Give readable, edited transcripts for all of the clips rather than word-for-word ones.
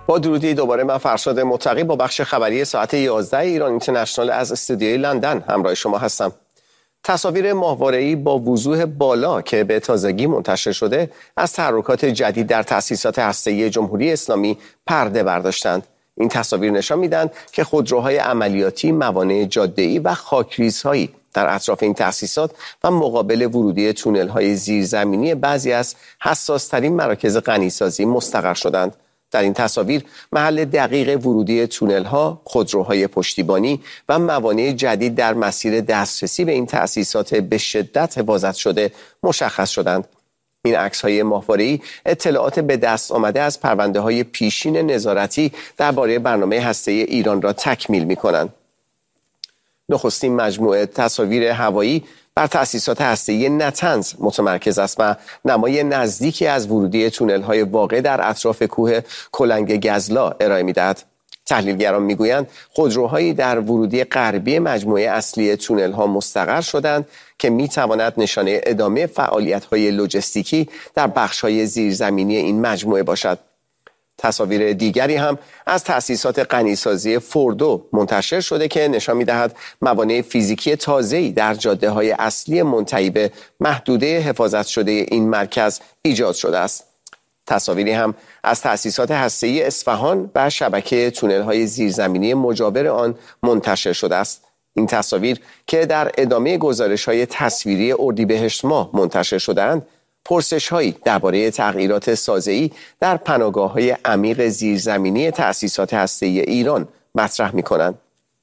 با درودی دوباره من فرشاد متقی با بخش خبری ساعت 11 ایران اینترنشنال از استودیوی لندن همراه شما هستم. تصاویر ماهواره‌ای با وضوح بالا که به تازگی منتشر شده از تحرکات جدید در تأسیسات هسته‌ای جمهوری اسلامی پرده برداشتند. این تصاویر نشان میدن که خودروهای عملیاتی، موانع جاده‌ای و خاکریزهایی در اطراف این تأسیسات و مقابل ورودی تونل‌های زیرزمینی بعضی از حساس‌ترین مراکز غنیسازی مستقر شدند. در این تصاویر محل دقیق ورودی تونل‌ها، خودروهای پشتیبانی و موانع جدید در مسیر دسترسی به این تأسیسات به شدت حفاظت شده مشخص شدند. این عکس‌های ماهواره‌ای اطلاعات به دست آمده از پرونده‌های پیشین نظارتی درباره برنامه هسته‌ای ایران را تکمیل می‌کنند. نخستین مجموعه تصاویر هوایی بر تأسیسات هسته‌ای نتنز متمرکز است و نمای نزدیکی از ورودی تونل‌های واقع در اطراف کوه کلنگ گزلا ارائه می‌دهد. تحلیلگران می‌گویند خودروهایی در ورودی غربی مجموعه اصلی تونل‌ها مستقر شدند که می‌تواند نشانه ادامه فعالیت‌های لوجستیکی در بخش‌های زیرزمینی این مجموعه باشد. تصاویر دیگری هم از تأسیسات غنیسازی فوردو منتشر شده که نشان می‌دهد موانع فیزیکی تازه‌ای در جاده‌های اصلی منتهی به محدوده حفاظت شده این مرکز ایجاد شده است. تصاویری هم از تأسیسات هسته‌ای اصفهان و شبکه تونل‌های زیرزمینی مجاور آن منتشر شده است. این تصاویر که در ادامه گزارش‌های تصویری اردیبهشت ماه منتشر شده‌اند، پرسش‌هایی درباره تغییرات سازه‌ای در پناهگاه‌های عمیق زیرزمینی تأسیسات هسته‌ای ایران مطرح می‌کنند.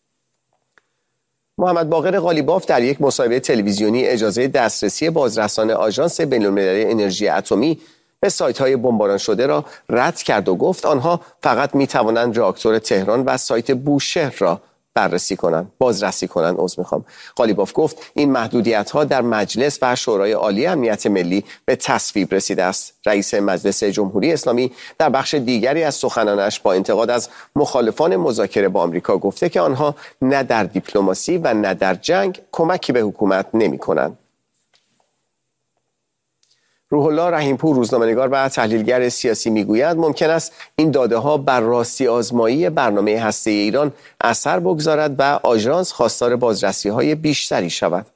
محمد باقر قالیباف در یک مصاحبه تلویزیونی اجازه دسترسی بازرسان آژانس بین‌المللی انرژی اتمی به سایت‌های بمباران شده را رد کرد و گفت آنها فقط می‌توانند راکتور تهران و سایت بوشهر را بازرسی کنند. قالیباف گفت این محدودیت‌ها در مجلس و شورای عالی امنیت ملی به تصویب رسیده است. رئیس مجلس جمهوری اسلامی در بخش دیگری از سخنانش با انتقاد از مخالفان مذاکره با آمریکا گفته که آنها نه در دیپلماسی و نه در جنگ کمکی به حکومت نمی‌کنند. روح الله رحیم‌پور روزنامه‌نگار و تحلیلگر سیاسی میگوید ممکن است این داده‌ها بر راستی آزمایی برنامه هسته‌ای ایران اثر بگذارد و آژانس خواستار بازرسی‌های بیشتری شود.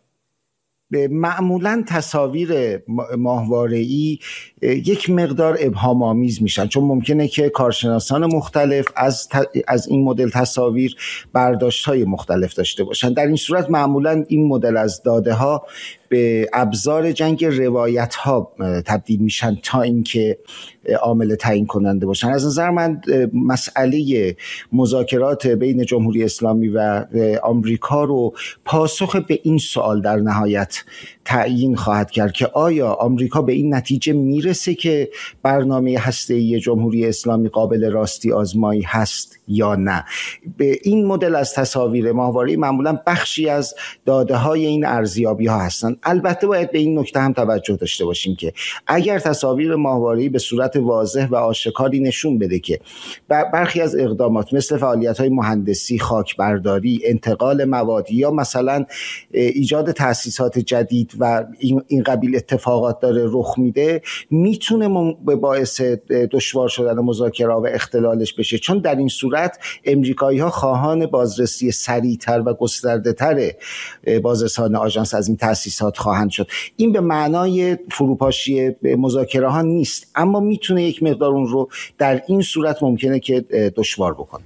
معمولا تصاویر ماهواره‌ای یک مقدار ابهام‌آمیز میشن، چون ممکنه که کارشناسان مختلف از این مدل تصاویر برداشت‌های مختلف داشته باشن. در این صورت معمولا این مدل از داده‌ها به ابزار جنگ روایت‌ها تبدیل میشن تا اینکه عامل تعیین کننده باشن. از نظر من مسئله مذاکرات بین جمهوری اسلامی و آمریکا رو پاسخ به این سوال در نهایت تعیین خواهد کرد که آیا آمریکا به این نتیجه میرسه که برنامه هسته‌ای جمهوری اسلامی قابل راستی آزمایی هست یا نه. به این مدل از تصاویر ماهواره‌ای معمولا بخشی از داده‌های این ارزیابی‌ها هستند. البته باید به این نکته هم توجه داشته باشیم که اگر تصاویر ماهواره‌ای به صورت واضح و آشکاری نشون بده که برخی از اقدامات مثل فعالیت‌های مهندسی، خاکبرداری، انتقال مواد یا مثلا ایجاد تأسیسات جدید و این قبیل اتفاقات داره رخ میده، میتونه به باعث دشوار شدن مذاکره و اختلالش بشه، چون در این صورت امریکایی‌ها خواهان بازرسی سریع‌تر و گسترده‌تر بازرسان آژانس از این تأسیسات خواهند شد. این به معنای فروپاشی مذاکره ها نیست، اما میتونه یک مقدار اون رو در این صورت ممکنه که دشوار بکنه.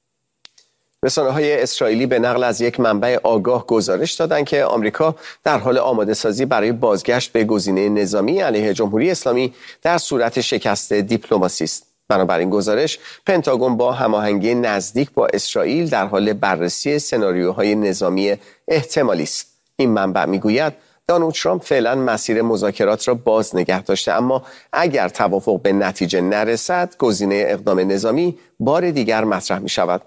رسانه‌های اسرائیلی به نقل از یک منبع آگاه گزارش دادند که آمریکا در حال آماده‌سازی برای بازگشت به گزینه نظامی علیه جمهوری اسلامی در صورت شکست دیپلماسی است. بنابراین گزارش پنتاگون با هماهنگی نزدیک با اسرائیل در حال بررسی سناریوهای نظامی احتمالی است. این منبع میگوید دونالد ترامپ فعلا مسیر مذاکرات را باز نگه داشته، اما اگر توافق به نتیجه نرسد گزینه اقدام نظامی بار دیگر مطرح می شود.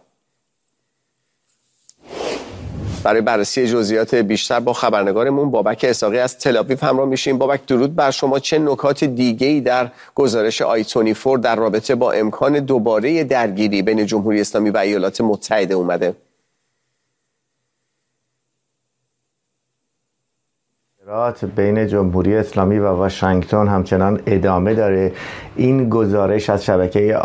برای بررسی جزئیات بیشتر با خبرنگارمون بابک اسحاقی از تل‌آویو همراه میشیم. بابک درود بر شما. چه نکات دیگه‌ای در گزارش آی24 در رابطه با امکان دوباره درگیری بین جمهوری اسلامی و ایالات متحده اومده؟ بین جمهوری اسلامی و واشنگتن همچنان ادامه داره. این گزارش از شبکه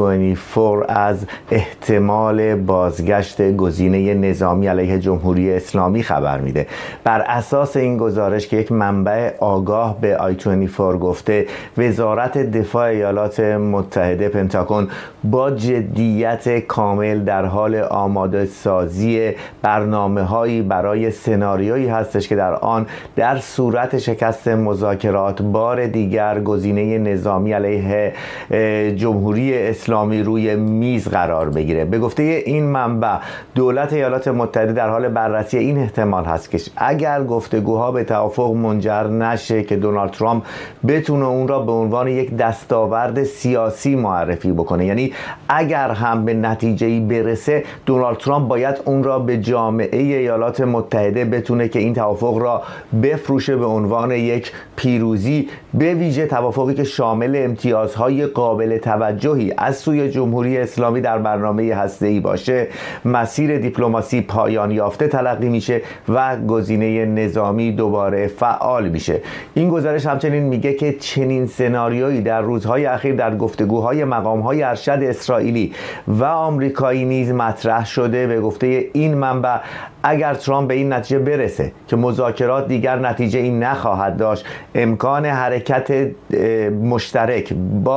I24 از احتمال بازگشت گزینه نظامی علیه جمهوری اسلامی خبر میده. بر اساس این گزارش که یک منبع آگاه به I24 گفته، وزارت دفاع ایالات متحده پنتاگون با جدیت کامل در حال آماده سازی برنامه‌هایی برای سناریویی هستش که در آن در صورت شکست مذاکرات بار دیگر گزینه نظامی علیه جمهوری اسلامی روی میز قرار بگیره. به گفته این منبع، دولت ایالات متحده در حال بررسی این احتمال هست که اگر گفتگوها به توافق منجر نشه که دونالد ترامپ بتونه اون را به عنوان یک دستاورد سیاسی معرفی بکنه. یعنی اگر هم به نتیجه‌ای برسه، دونالد ترامپ باید اون را به جامعه ایالات متحده بتونه که این توافق را بفروشه به عنوان یک پیروزی، به ویژه توافقی که شامل امتیازهای قابل توجهی از سوی جمهوری اسلامی در برنامه هسته‌ای باشه. مسیر دیپلماسی پایان یافته تلقی میشه و گزینه نظامی دوباره فعال میشه. این گزارش همچنین میگه که چنین سناریویی در روزهای اخیر در گفتگوهای مقامهای ارشد اسرائیلی و آمریکایی نیز مطرح شده. به گفته این منبع، اگر ترامپ به این نتیجه برسه که مذاکرات دیگر نتیجه این نخواهد داشت، امکان حرکت مشترک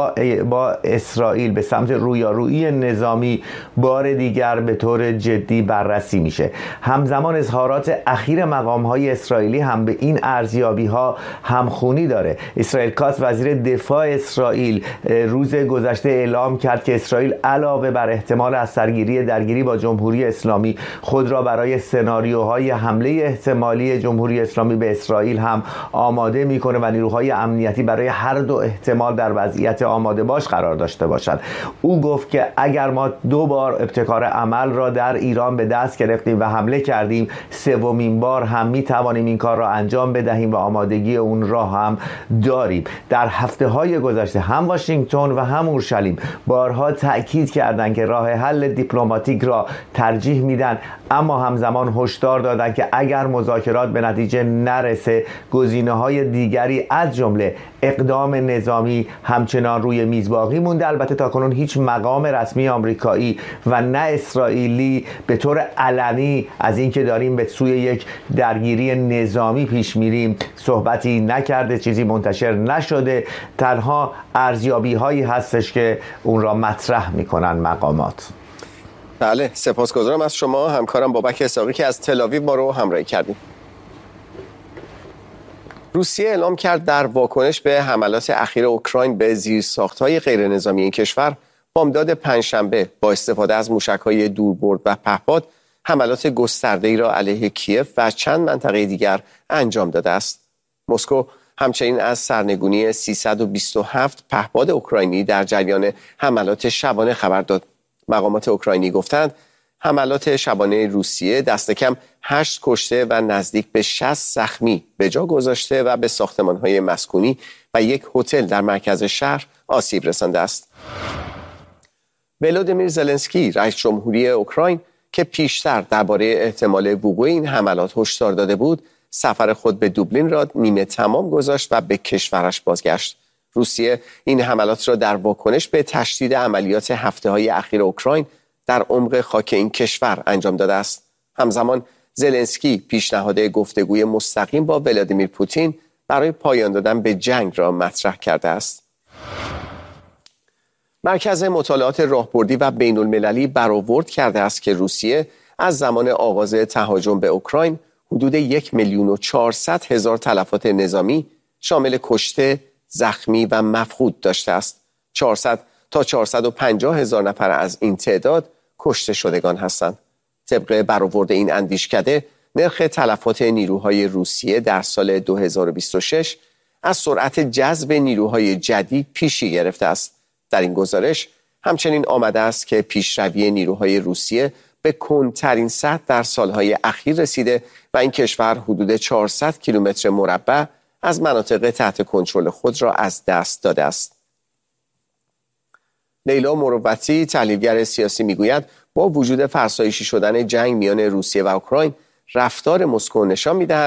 با اسرائیل به سمت رویارویی نظامی بار دیگر به طور جدی بررسی میشه. همزمان اظهارات اخیر مقام‌های اسرائیلی هم به این ارزیابی‌ها همخوانی داره. اسرائیل کاتس، وزیر دفاع اسرائیل، روز گذشته اعلام کرد که اسرائیل علاوه بر احتمال از درگیری با جمهوری اسلامی، خود را برای سناریوهای حمله احتمالی جمهوری اسلامی به اسرائیل هم آماده میکنه و نیروهای امنیتی برای هر دو احتمال در وضعیت آماده باش قرار داشته باشند. او گفت که اگر ما 2 بار ابتکار عمل را در ایران به دست گرفتیم و حمله کردیم، 3مین بار هم میتوانیم این کار را انجام بدهیم و آمادگی اون را هم داریم. در هفته‌های گذشته هم واشنگتن و هم اورشلیم بارها تأکید کردند که راه حل دیپلماتیک را ترجیح میدن، اما همزمان هشدار دادند که اگر مذاکرات به نتیجه نرسه، گزینه‌های دیگری از جمله اقدام نظامی همچنان روی میز باقی مونده. البته تاکنون هیچ مقام رسمی آمریکایی و نه اسرائیلی به طور علنی از اینکه داریم به سوی یک درگیری نظامی پیش میریم صحبتی نکرده، چیزی منتشر نشده. تنها ارزیابی‌هایی هستش که اون را مطرح میکنن مقامات. بله، سپاسگزارم از شما همکارم بابک اسحاقی که از تل‌آویو ما رو همراهی کردیم. روسیه اعلام کرد در واکنش به حملات اخیر اوکراین به زیرساخت‌های غیرنظامی این کشور، بامداد پنجشنبه با استفاده از موشک‌های دوربرد و پهپاد حملات گسترده‌ای را علیه کیف و چند منطقه دیگر انجام داده است. مسکو همچنین از سرنگونی 327 پهپاد اوکراینی در جریان حملات شبانه خبر داد. مقامات اوکراینی گفتند حملات شبانه روسیه دست کم 8 کشته و نزدیک به 60 زخمی به جا گذاشته و به ساختمان‌های مسکونی و یک هتل در مرکز شهر آسیب رسانده است. ولادیمیر زلنسکی، رئیس جمهوری اوکراین، که پیشتر درباره احتمال وقوع این حملات هشدار داده بود، سفر خود به دوبلین را نیمه تمام گذاشت و به کشورش بازگشت. روسیه این حملات را در واکنش به تشدید عملیات هفته‌های اخیر اوکراین در عمق خاک این کشور انجام داده است. همزمان زلنسکی پیشنهاد گفتگوی مستقیم با ولادیمیر پوتین برای پایان دادن به جنگ را مطرح کرده است. مرکز مطالعات راهبردی و بین المللی برآورد کرده است که روسیه از زمان آغاز تهاجم به اوکراین حدود 1,400,000 تلفات نظامی شامل کشته، زخمی و مفقود داشته است. 400 تا 450,000 نفر از این تعداد کشته شدگان هستند. طبق برآورد این اندیشکده، نرخ تلفات نیروهای روسیه در سال 2026 از سرعت جذب نیروهای جدید پیشی گرفته است. در این گزارش همچنین آمده است که پیشروی نیروهای روسیه به کندترین سطح در سالهای اخیر رسیده و این کشور حدود 400 کیلومتر مربع از مناطق تحت کنترل خود را از دست داده است. لیلا مروتی، تحلیلگر سیاسی، میگوید با وجود فرسایشی شدن جنگ میان روسیه و اوکراین، رفتار مسکو نشان میدهد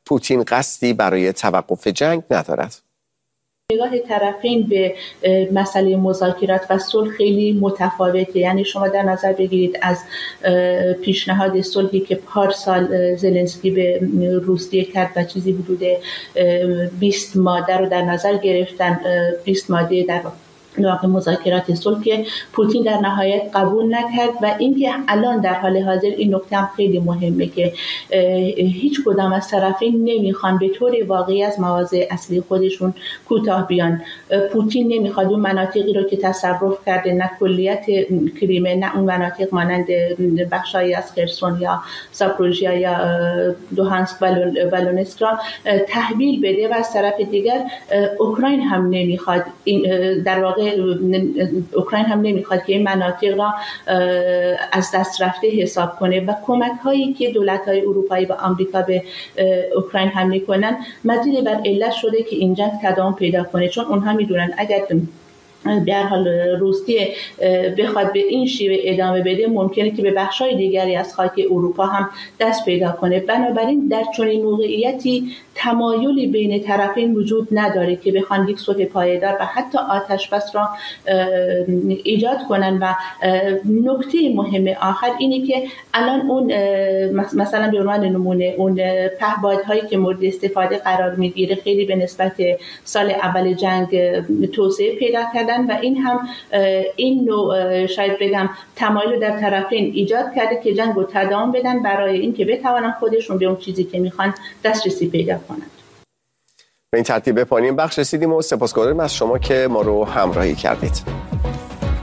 پوتین قصدی برای توقف جنگ ندارد. نگاه طرفین به مسئله مذاکرات و صلح خیلی متفاوته. یعنی شما در نظر بگیرید از پیشنهاد صلحی که پارسال زلنسکی به روسیه کرد و چیزی حدود 20 ماده رو در نظر گرفتن، 20 ماده در واقع مذاکرات صلح که پوتین در نهایت قبول نکرد. و اینکه الان در حال حاضر این نکته هم خیلی مهمه که هیچ کدام از طرفین نمیخوان به طور واقعی از مواضع اصلی خودشون کوتاه بیان. پوتین نمیخواد اون مناطقی رو که تصرف کرده، نه کلیت کریمه، نه اون مناطق مانند بخشایی از خرسون یا زاپوروژیا یا دوهانسک و لونسک را تحویل بده. و از طرف دیگر اوکراین هم نمیخواد، در واقع اوکراین هم نمیخواد که این مناطق را از دست رفته حساب کنه. و کمک هایی که دولت های اروپایی و آمریکا به اوکراین هم میکنن مزید بر علت شده که این جنگ تداوم پیدا کنه، چون اونها میدونن اگر به هر حال روسیه بخواد به این شیوه ادامه بده ممکنه که به بخشای دیگری از خاک اروپا هم دست پیدا کنه. بنابراین در چنین موقعیتی تمایلی بین طرفین وجود نداره که بخوان یک صلح پایدار و حتی آتشبس را ایجاد کنن. و نکته مهم آخر اینه که الان اون مثلا به عنوان نمونه اون پهپادهایی که مورد استفاده قرار میگیره خیلی به نسبت سال اول جنگ توسعه پیدا کرد و این هم این نوع شاید بگم تمایل در طرفین ایجاد کرده که جنگ رو تداوم بدن برای اینکه بتوانن خودشون به اون چیزی که میخوان دسترسی پیدا کنند. به این ترتیب به پایان بخش رسیدیم و سپاسگزاریم از شما که ما رو همراهی کردید.